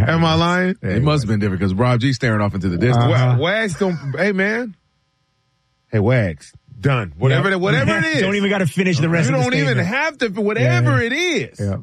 Am I lying? Yeah, it must have been different because Rob G staring off into the distance. Wags don't. Hey man. Hey Wags. Done. Whatever it is. Don't even got to finish the rest of the statement. You don't even have to. Whatever it is. Yeah.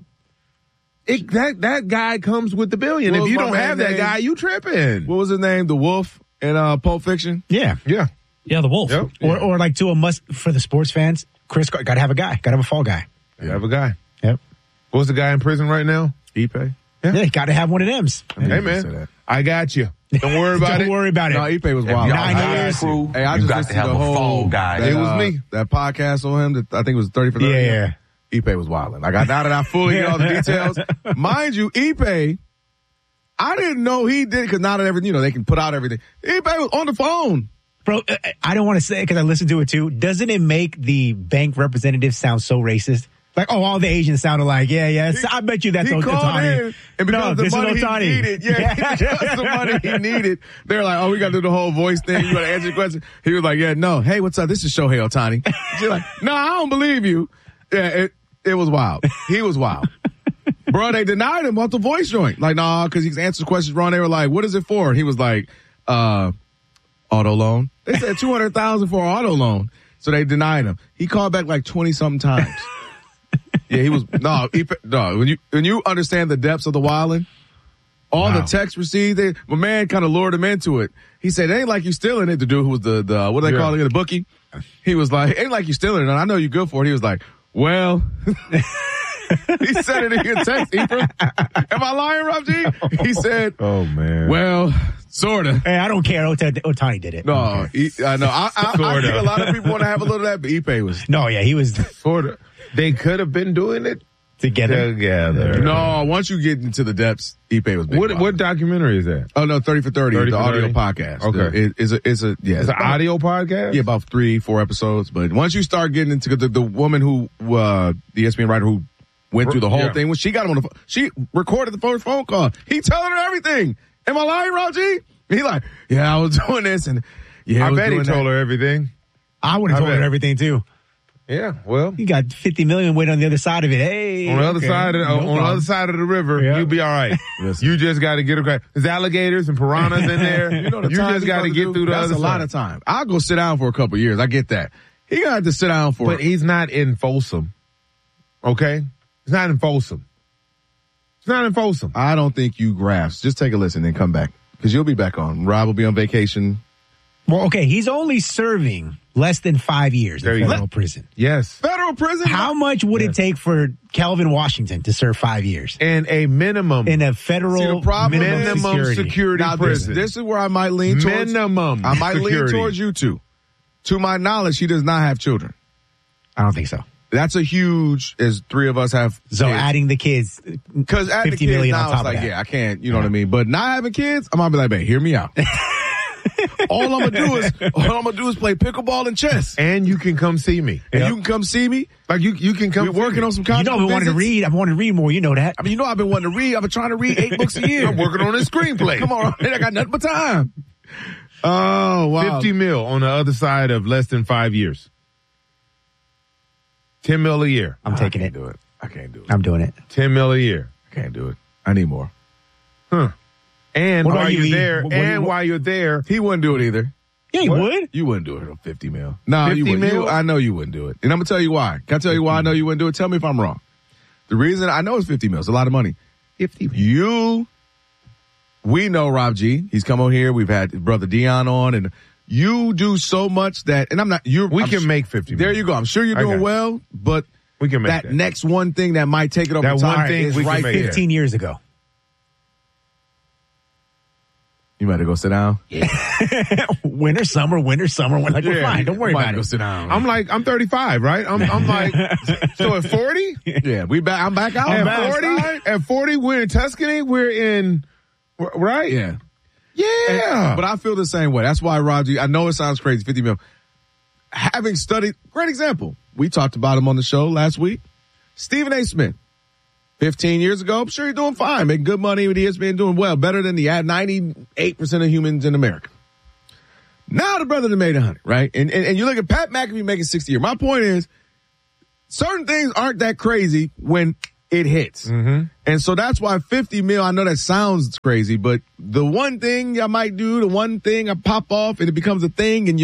That guy comes with the billion. If you don't have that guy, you tripping. What was his name? The Wolf in Pulp Fiction? Yeah. Yeah. Yeah, the Wolf. Yep. Or like to a must for the sports fans, Chris got to have a guy. Got to have a fall guy. You have a guy. Yep. What's the guy in prison right now? Ipe? Yeah, got to have one of them. Hey, man. I got you. Don't worry about it. Don't worry about it. No, Ipe was wild. 9 years. Hey, I just got to have a fall guy. It was me. That podcast on him, that I think it was 30 for 30. Yeah. Ipe was wilding. Like, now that I fully get all the details. Mind you, Ipe, I didn't know he did, because now that everything, they can put out everything. Ipe was on the phone. Bro, I don't want to say it because I listened to it too. Doesn't it make the bank representative sound so racist? Like, all the Asians sounded like, I bet you that's He called Ohtani. in, and because the money he needed, because the money he needed, they're like, we got to do the whole voice thing. You got to answer the question. He was like, no. Hey, what's up? This is Shohei Ohtani. She's like, no, I don't believe you. Yeah, it was wild. He was wild. Bro, they denied him about the voice joint. Like, nah, because he answered questions wrong. They were like, what is it for? And he was like, auto loan. They said $200,000 for an auto loan. So they denied him. He called back like 20-something times. Yeah, he was, when you understand the depths of the wilding, all the text received, my man kind of lured him into it. He said, it ain't like you stealing it. The dude who was the what do they call it, the bookie? He was like, ain't like you stealing it. And I know you're good for it. He was like, well, he said it in your text, Ephraim. Am I lying, Rob G? He said, oh man. Well, sorta. Hey, I don't care. Ohtani did it. No, I know. I think a lot of people want to have a little of that, but Ipe was. No, yeah, he was Sorta. They could have been doing it together. No, once you get into the depths, Ipe was big. What documentary is that? Oh, no, 30 for 30, 30 the for audio 30? podcast. Okay. It's an audio podcast? Yeah, about 3-4 episodes. But once you start getting into the woman who, the ESPN writer who went through the whole thing, when she got him on the phone, she recorded the first phone call. He telling her everything. Am I lying, Raji? He like, I was doing this and I bet he told her everything. I would have told her everything too. Yeah, well, you got $50 million waiting on the other side of it. Hey, on the other side of the river, you'll be all right. You just got to get okay. There's alligators and piranhas in there. You just got to get through the other side. That's a lot of time. I'll go sit down for a couple of years. I get that. He gonna have to sit down for. But he's not in Folsom. Okay, he's not in Folsom. It's not in Folsom. I don't think you grasp. Just take a listen and come back because you'll be back on. Rob will be on vacation. Well, okay, he's only serving less than 5 years in federal prison. Yes. Federal prison? How much would it take for Calvin Washington to serve 5 years? And a minimum. In a federal minimum security now, prison. This is where I might lean towards. Minimum I might security. lean towards you two. To my knowledge, he does not have children. I don't think so. That's a huge, as three of us have. So kids. adding the kids, because adding the kids million now, on top it's like, of that. I can't, you know what I mean? But not having kids, I'm gonna be like, man, hear me out. All I'm gonna do is play pickleball and chess. And you can come see me. And you can come see me. Like you can come. We're working on some content. I've been wanting to read. I've wanted to read more. You know that. I mean, I've been wanting to read. I've been trying to read 8 books a year. I'm working on a screenplay. Come on, I got nothing but time. Oh, wow. 50 mil on the other side of less than 5 years. 10 mil a year. I'm taking it. I can't do it. I'm doing it. 10 mil a year. I can't do it. I need more. And What while are you you're eating? there, while you're there, He wouldn't do it either. Yeah, he would. You wouldn't do it on 50 mil. No, 50 you wouldn't. mil? I know you wouldn't do it. And I'm going to tell you why. Can I tell you why I know you wouldn't do it? Tell me if I'm wrong. The reason I know it's 50 mil. It's a lot of money. 50 mil. We know Rob G. He's come on here. We've had his brother Dion on, and you do so much that, and I'm not, We can make 50 mil. There you go. I'm sure you're doing well, but we can make that next one thing that might take it over That the top one thing is we can right make there. it. 15 years ago. You better go sit down. Winter, summer. We're fine. Don't worry about Go it. sit down. I'm 35, right? I'm like, so at 40? Yeah, I'm back out. At 40, we're in Tuscany. We're in, right? Yeah. Yeah. But I feel the same way. That's why, Roger, I know it sounds crazy, 50 mil. Having studied, great example. We talked about him on the show last week. Stephen A. Smith. 15 years ago, I'm sure he's doing fine, making good money with ESPN, doing well, better than the 98% of humans in America. Now the brother that made 100, right? And you look at Pat McAfee making 60 a year. My point is, certain things aren't that crazy when it hits. Mm-hmm. And so that's why 50 mil, I know that sounds crazy, but the one thing I might do, the one thing I pop off and it becomes a thing and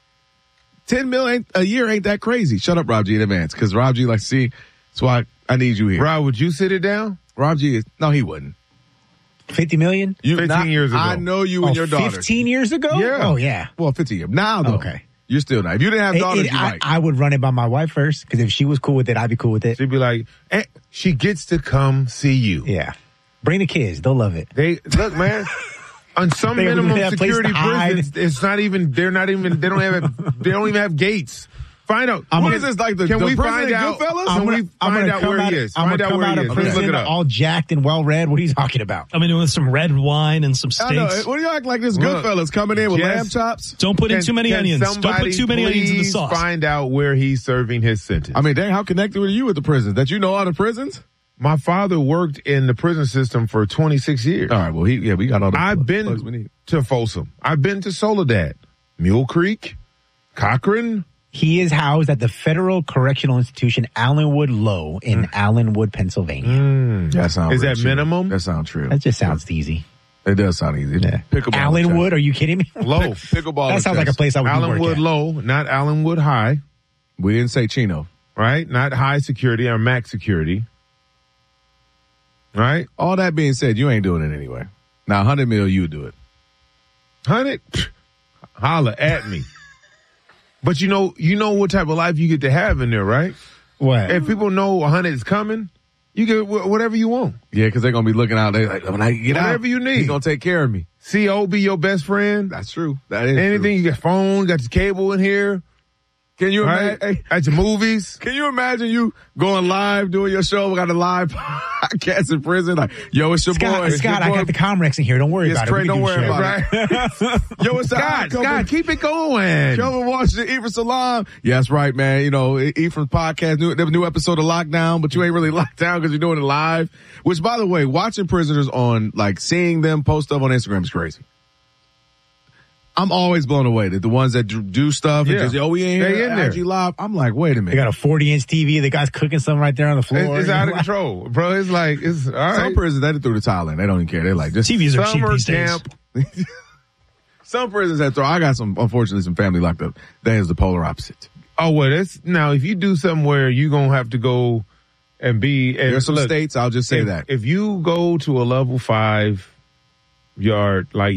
10 mil a year ain't that crazy. Shut up, Rob G, in advance. Cause Rob G that's why I need you here. Rob, would you sit it down? Rob G no, he wouldn't. 50 million? 15 years ago. I know you and your daughter. 15 years ago? Yeah. Oh, yeah. Well, 15 years. Now, though. Okay. You're still not. If you didn't have daughters, you might. I would run it by my wife first, because if she was cool with it, I'd be cool with it. She'd be like, she gets to come see you. Yeah. Bring the kids. They'll love it. Look, man. On some minimum security prisons, it's not even. They don't even have gates. Find out. What is this like? Can we find out? Can we find out where he is? Find out where he is. Let's look it up. All jacked and well read. What are you talking about? I mean, with some red wine and some steaks. What do you act like this Goodfellas coming in with lamb chops? Don't put in too many onions. Don't put too many onions in the sauce. Find out where he's serving his sentence. I mean, dang, how connected were you with the prisons? That you know all the prisons? My father worked in the prison system for 26 years. All right, well, we got all the I've been plugs we need. To Folsom. I've been to Soledad, Mule Creek, Cochran. He is housed at the Federal Correctional Institution, Allenwood Low in Allenwood, Pennsylvania. That sounds Is that true. minimum? That sounds true. That just sounds easy. It does sound easy. Yeah. Pickleball. Allenwood? Are you kidding me? Low. Pickleball. That sounds like a place I would Allenwood work at. Low, not Allenwood High. We didn't say Chino. Right? Not high security or max security. Right? All that being said, you ain't doing it anyway. Now, 100 mil, you would do it. 100? Holla at me. But you know what type of life you get to have in there, right? What? If people know 100 is coming, you get whatever you want. Yeah, because they're going to be looking out. They're like, when I get whatever out, you need. he's going to take care of me. CO be your best friend. That's true. That is Anything, true. you got phone, got your cable in here. Can you Right? imagine? At your movies. Can you imagine you going live, doing your show? We got a live podcast in prison. Like, yo, it's your boy. Scott, I got the Comrex in here. Don't worry about Trey, it. don't worry about it. Yo, it's Scott, keep it going. Kelvin Washington, Ephraim Salam. Yeah, that's right, man. You know, Ephraim's podcast, new episode of Lockdown, but you ain't really locked down because you're doing it live. Which, by the way, watching prisoners on, like, seeing them post stuff on Instagram is crazy. I'm always blown away that the ones that do stuff and just, we ain't here, in there. IG Live. I'm like, wait a minute. They got a 40-inch TV. The guy's cooking something right there on the floor. It's out of control, bro. It's like, it's all right. Some prisons, they threw the towel in. They don't even care. They're like, just TVs are cheap summer these days. camp. some prisons that throw. I got unfortunately, some family locked up. That is the polar opposite. Oh, well, now, if you do something where you're going to have to go and be. And There's some states, I'll just say that. If you go to a level 5 yard, like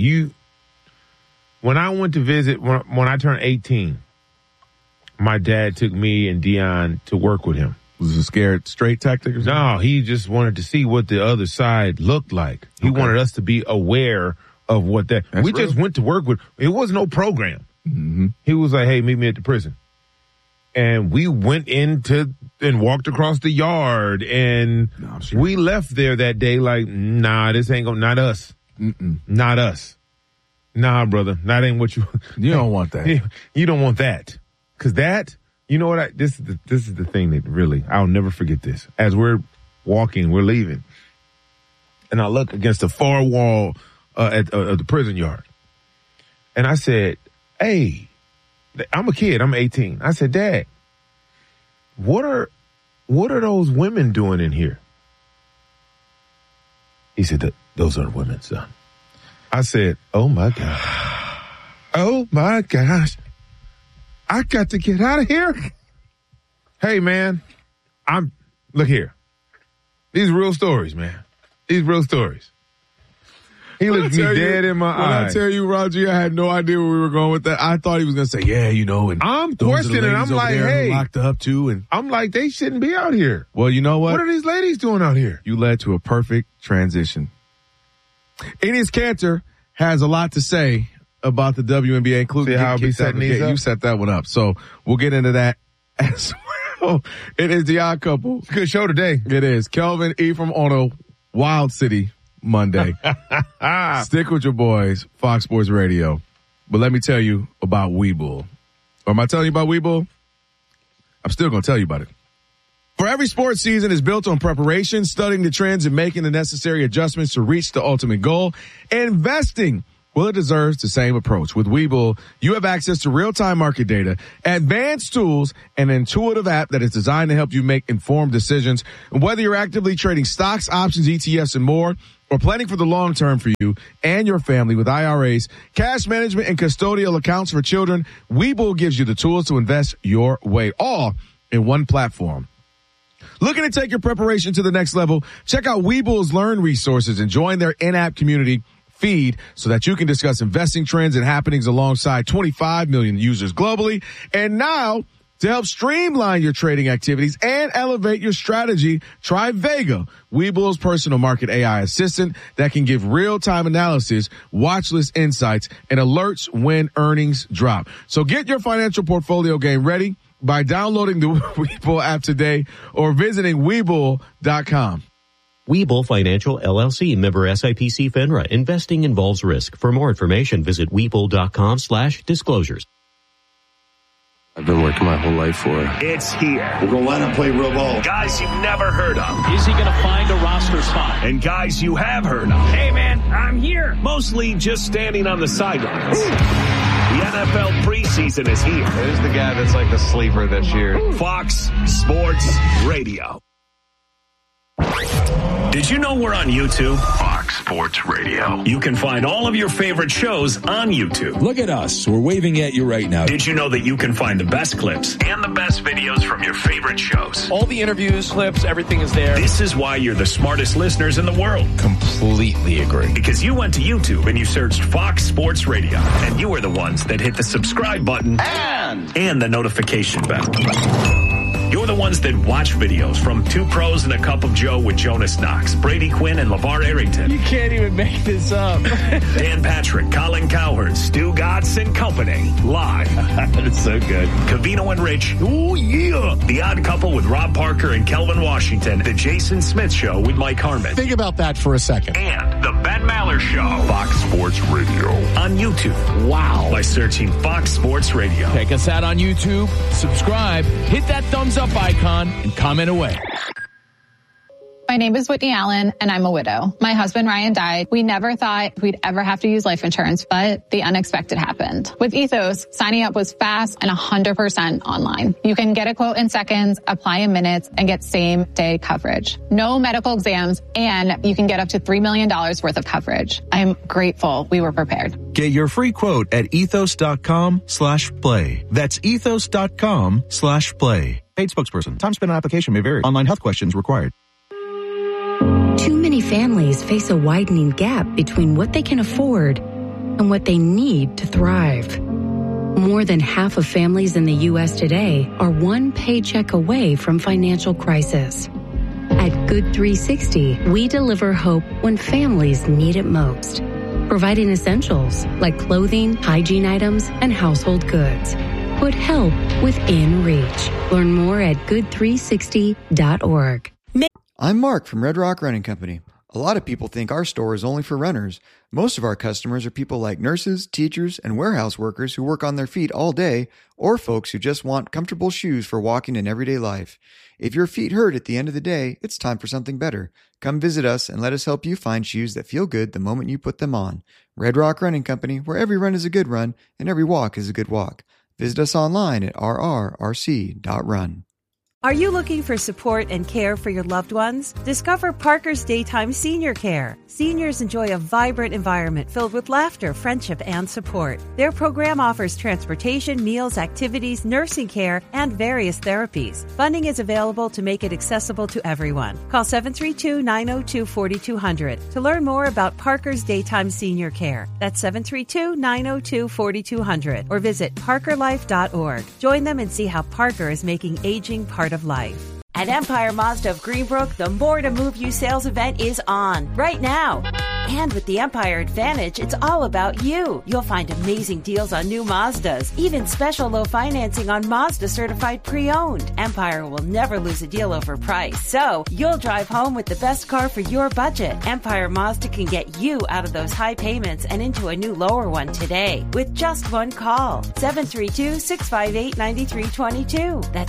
when I went to visit, when I turned 18, my dad took me and Dion to work with him. Was it a scared straight tactic or something? No, he just wanted to see what the other side looked like. He wanted us to be aware of what that. That's we real. just went to work with. It was no program. Mm-hmm. He was like, "Hey, meet me at the prison," and we went into and walked across the yard, and we left there that day like, "Nah, this ain't gonna. Not us. Not us. Nah, brother. That ain't what you. You don't want that. You don't want that, because that." You know what? This is the thing that really, I'll never forget this. As we're walking, we're leaving, and I look against the far wall at the prison yard, and I said, "Hey, I'm a kid. I'm 18." I said, "Dad, what are those women doing in here?" He said, "Those are women, son." I said, "Oh my God, oh my gosh." I got to get out of here. Hey, man, look here. These real stories, man. These real stories. He looked me dead in my eye. When I tell you, Roger, I had no idea where we were going with that. I thought he was going to say, yeah, you know. And I'm questioning. I'm like, hey. Locked up too. And I'm like, they shouldn't be out here. Well, you know what? What are these ladies doing out here? You led to a perfect transition. Enes Kanter has a lot to say about the WNBA, including how you set that one up. So we'll get into that as well. It is the Odd Couple. It's a good show today. It is. Kelvin Ephraim on a Wild City Monday. Stick with your boys, Fox Sports Radio. But let me tell you about Webull. Or am I telling you about Webull? I'm still going to tell you about it. For every sports season is built on preparation, studying the trends, and making the necessary adjustments to reach the ultimate goal. Investing Well, it deserves the same approach. With Webull, you have access to real-time market data, advanced tools, and an intuitive app that is designed to help you make informed decisions. And whether you're actively trading stocks, options, ETFs, and more, or planning for the long term for you and your family with IRAs, cash management, and custodial accounts for children, Webull gives you the tools to invest your way, all in one platform. Looking to take your preparation to the next level? Check out Webull's Learn resources and join their in-app community feed so that you can discuss investing trends and happenings alongside 25 million users globally. And now, to help streamline your trading activities and elevate your strategy, try Vega, Webull's personal market AI assistant that can give real-time analysis, watch list insights, and alerts when earnings drop. So get your financial portfolio game ready by downloading the Webull app today or visiting Webull.com. Webull Financial LLC, member SIPC FINRA. Investing involves risk. For more information, visit Webull.com/disclosures. I've been working my whole life for it. It's here. We're going to line up, play real ball. Guys you've never heard of. Is he going to find a roster spot? And guys you have heard of. Hey, man, I'm here. Mostly just standing on the sidelines. The NFL preseason is here. Who's the guy that's like the sleeper this year? Fox Sports Radio. Did you know we're on YouTube? Fox Sports Radio. You can find all of your favorite shows on YouTube. Look at us. We're waving at you right now. Did you know that you can find the best clips and the best videos from your favorite shows? All the interviews, clips, everything is there. This is why you're the smartest listeners in the world. Completely agree. Because you went to YouTube and you searched Fox Sports Radio, and you were the ones that hit the subscribe button and the notification bell. You're the ones that watch videos from Two Pros and a Cup of Joe with Jonas Knox, Brady Quinn, and LeVar Arrington. You can't even make this up. Dan Patrick, Colin Cowherd, Stu Gatz and Company, live. That's so good. Covino and Rich. Oh, yeah. The Odd Couple with Rob Parker and Kelvin Washington. The Jason Smith Show with Mike Harmon. Think about that for a second. And the Ben Maller Show. Fox Sports Radio. On YouTube. Wow. By searching Fox Sports Radio. Check us out on YouTube. Subscribe. Hit that thumbs up icon and comment away. My name is Whitney Allen, and I'm a widow. My husband, Ryan, died. We never thought we'd ever have to use life insurance, but the unexpected happened. With Ethos, signing up was fast and 100% online. You can get a quote in seconds, apply in minutes, and get same-day coverage. No medical exams, and you can get up to $3 million worth of coverage. I'm grateful we were prepared. Get your free quote at ethos.com/play. That's ethos.com/play. Paid spokesperson. Time spent on application may vary. Online health questions required. Too many families face a widening gap between what they can afford and what they need to thrive. More than half of families in the U.S. today are one paycheck away from financial crisis. At Good 360, we deliver hope when families need it most, providing essentials like clothing, hygiene items, and household goods. Put help within reach. Learn more at good360.org. I'm Mark from Red Rock Running Company. A lot of people think our store is only for runners. Most of our customers are people like nurses, teachers, and warehouse workers who work on their feet all day, or folks who just want comfortable shoes for walking in everyday life. If your feet hurt at the end of the day, it's time for something better. Come visit us and let us help you find shoes that feel good the moment you put them on. Red Rock Running Company, where every run is a good run and every walk is a good walk. Visit us online at rrrc.run. Are you looking for support and care for your loved ones? Discover Parker's Daytime Senior Care. Seniors enjoy a vibrant environment filled with laughter, friendship, and support. Their program offers transportation, meals, activities, nursing care, and various therapies. Funding is available to make it accessible to everyone. Call 732-902-4200 to learn more about Parker's Daytime Senior Care. That's 732-902-4200 or visit parkerlife.org. Join them and see how Parker is making aging part of life. At Empire Mazda of Greenbrook, the More to Move You sales event is on right now. And with the Empire Advantage, it's all about you. You'll find amazing deals on new Mazdas, even special low financing on Mazda certified pre-owned. Empire will never lose a deal over price, so you'll drive home with the best car for your budget. Empire Mazda can get you out of those high payments and into a new lower one today with just one call. 732-658-9322. That's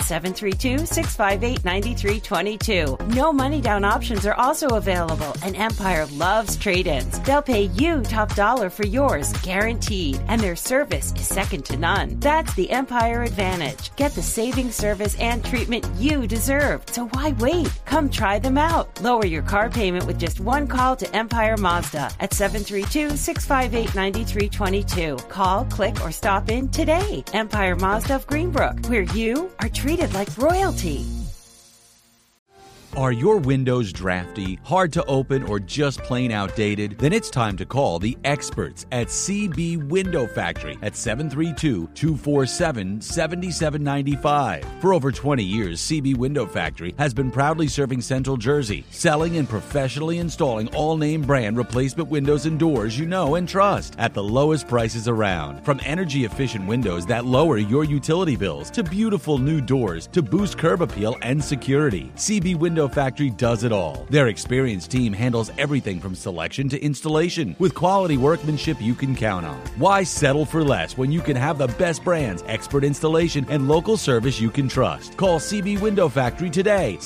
732-658-9322. No money down options are also available, and Empire loves trading trade-ins. They'll pay you top dollar for yours, guaranteed, and their service is second to none. That's the Empire Advantage. Get the saving service and treatment you deserve. So why wait? Come try them out. Lower your car payment with just one call to Empire Mazda at 732-658-9322. Call, click, or stop in today. Empire Mazda of Greenbrook, where you are treated like royalty. Are your windows drafty, hard to open, or just plain outdated? Then it's time to call the experts at CB Window Factory at 732-247-7795. For over 20 years, CB Window Factory has been proudly serving Central Jersey, selling and professionally installing all-name brand replacement windows and doors you know and trust at the lowest prices around. From energy-efficient windows that lower your utility bills to beautiful new doors to boost curb appeal and security, CB Window Factory does it all. Their experienced team handles everything from selection to installation with quality workmanship you can count on. Why settle for less when you can have the best brands, expert installation, and local service you can trust? Call CB Window Factory today,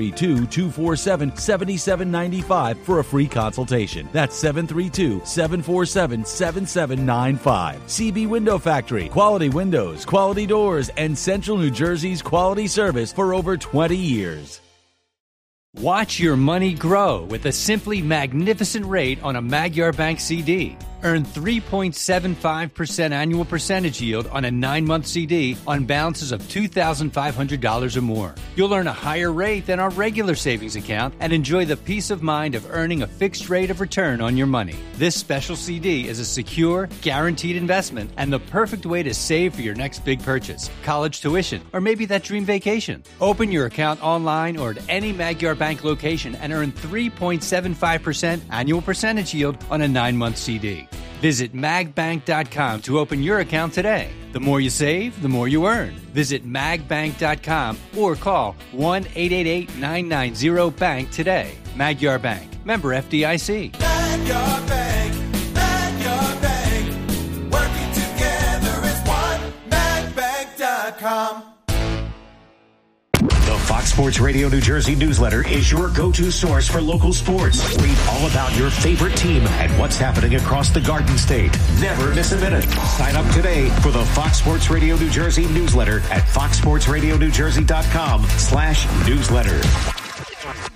732-247-7795 for a free consultation. That's 732-747-7795. CB Window Factory, quality windows, quality doors, and Central New Jersey's quality service for over 20 years. Watch your money grow with a simply magnificent rate on a Magyar Bank CD. Earn 3.75% annual percentage yield on a 9-month CD on balances of $2,500 or more. You'll earn a higher rate than our regular savings account and enjoy the peace of mind of earning a fixed rate of return on your money. This special CD is a secure, guaranteed investment and the perfect way to save for your next big purchase, college tuition, or maybe that dream vacation. Open your account online or at any Magyar Bank location and earn 3.75% annual percentage yield on a 9-month CD. Visit magbank.com to open your account today. The more you save, the more you earn. Visit magbank.com or call 1-888-990-BANK today. Magyar Bank. Member FDIC. Magyar Bank. Magyar Bank. Working together as one. Magbank.com. The Fox Sports Radio New Jersey newsletter is your go-to source for local sports. Read all about your favorite team and what's happening across the Garden State. Never miss a minute. Sign up today for the Fox Sports Radio New Jersey newsletter at foxsportsradionewjersey.com/newsletter.